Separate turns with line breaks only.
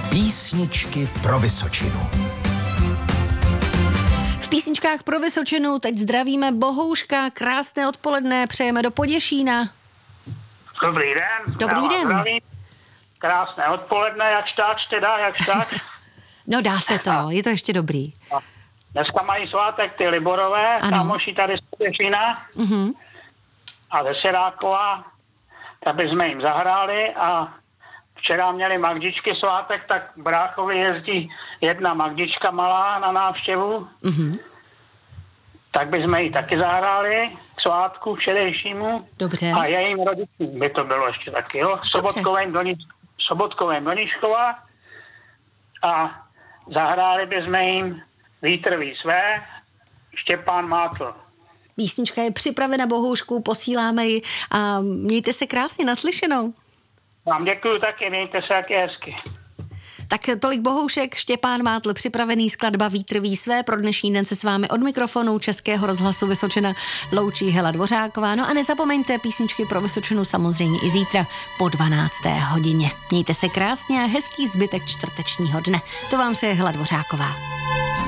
Písničky pro Vysočinu.
V písničkách pro Vysočinu teď zdravíme Bohouška, krásné odpoledne, přejeme do Poděšína.
Dobrý den.
Dobrý den.
Zdravím. Krásné odpoledne, jakž tak.
No dá se to, je to ještě dobrý.
Dneska mají svátek ty Liborové, kámoši tady z Poděšína a ze Sedákova, tak bychom jim zahráli a včera měli Magdičky svátek, tak bráchovi jezdí jedna Magdička malá na návštěvu, tak bychom ji taky zahráli k svátku včerejšímu.
Dobře.
A jejím rodičům by to bylo ještě taky, jo. Sobotkovém Doníškova a zahráli bychom jim Vítr ví své, Štěpán Mátl.
Písnička je připravena, Bohoušku, posíláme ji a mějte se krásně, naslyšenou.
Vám děkuju taky, mějte se taky hezky.
Tak tolik Bohoušek, Štěpán Mátl, připravený, skladba Vítr ví své. Pro dnešní den se s vámi od mikrofonu Českého rozhlasu Vysočina loučí Hela Dvořáková. No a nezapomeňte, písničky pro Vysočinu samozřejmě i zítra po 12. hodině. Mějte se krásně a hezký zbytek čtvrtečního dne. To vám se je Hela Dvořáková.